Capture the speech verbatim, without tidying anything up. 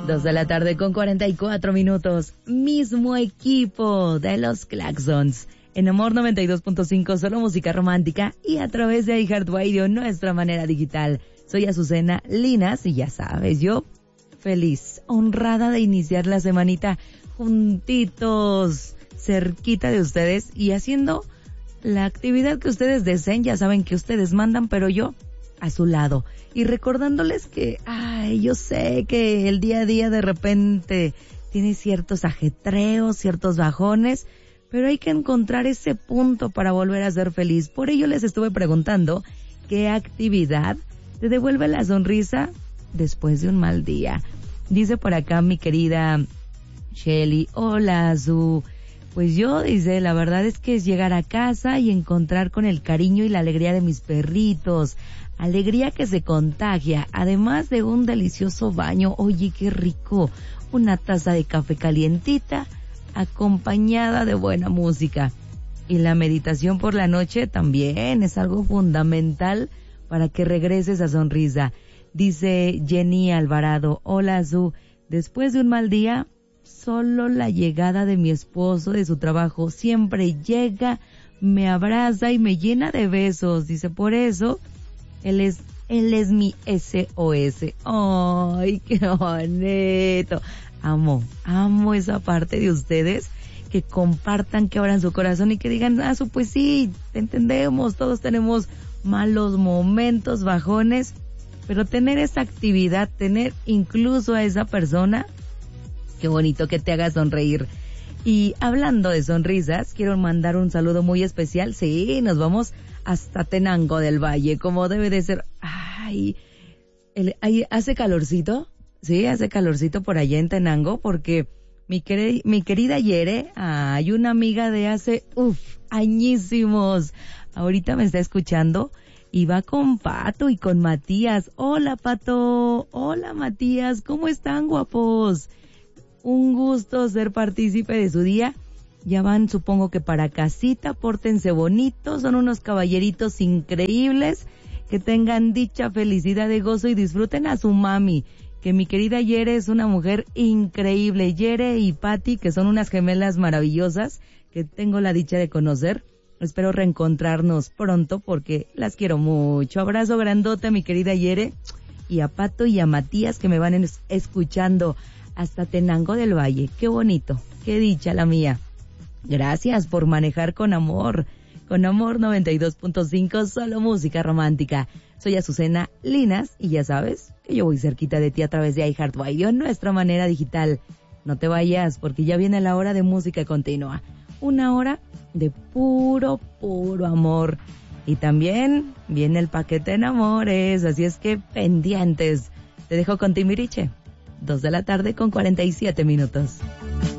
Dos de la tarde con cuarenta y cuatro minutos. Mismo equipo de los Claxons. En Amor noventa y dos punto cinco, solo música romántica. Y a través de iHeartRadio, nuestra manera digital. Soy Azucena Linas y ya sabes, yo feliz, honrada de iniciar la semanita juntitos, cerquita de ustedes y haciendo la actividad que ustedes deseen. Ya saben que ustedes mandan, pero yo a su lado. Y recordándoles que, ay, yo sé que el día a día de repente tiene ciertos ajetreos, ciertos bajones, pero hay que encontrar ese punto para volver a ser feliz. Por ello les estuve preguntando qué actividad te devuelve la sonrisa después de un mal día. Dice por acá mi querida Shelly, hola Azu. Pues yo, dice, la verdad es que es llegar a casa y encontrar con el cariño y la alegría de mis perritos. Alegría que se contagia, además de un delicioso baño. Oye, qué rico. Una taza de café calientita, acompañada de buena música. Y la meditación por la noche también es algo fundamental para que regrese esa sonrisa. Dice Jenny Alvarado, hola Azu, después de un mal día, solo la llegada de mi esposo de su trabajo siempre llega, me abraza y me llena de besos. Dice, por eso, él es, él es mi S O S. ¡Ay, qué bonito! Amo, amo esa parte de ustedes que compartan, que abran su corazón y que digan, ah, pues sí, te entendemos, todos tenemos malos momentos, bajones, pero tener esa actividad, tener incluso a esa persona, qué bonito que te haga sonreír. Y hablando de sonrisas, quiero mandar un saludo muy especial. Sí, nos vamos hasta Tenango del Valle, como debe de ser. Ay, el, ay, ¿hace calorcito? Sí, hace calorcito por allá en Tenango, porque mi, queri, mi querida Yere, hay una amiga de hace, uff, añísimos. Ahorita me está escuchando y va con Pato y con Matías. Hola Pato, hola Matías, ¿cómo están, guapos? Un gusto ser partícipe de su día. Ya van, supongo que para casita, pórtense bonitos, son unos caballeritos increíbles, que tengan dicha, felicidad y gozo y disfruten a su mami, que mi querida Yere es una mujer increíble. Yere y Patti, que son unas gemelas maravillosas, que tengo la dicha de conocer. Espero reencontrarnos pronto porque las quiero mucho. Abrazo grandote a mi querida Yere y a Pato y a Matías que me van es- escuchando hasta Tenango del Valle. Qué bonito, qué dicha la mía. Gracias por manejar con amor. Con Amor noventa y dos punto cinco, solo música romántica. Soy Azucena Linas y ya sabes que yo voy cerquita de ti a través de iHeartRadio, nuestra manera digital. No te vayas porque ya viene la hora de música continua. Una hora de puro, puro amor. Y también viene el paquete en amores, así es que pendientes. Te dejo con Timbiriche. Dos de la tarde con cuarenta y siete minutos.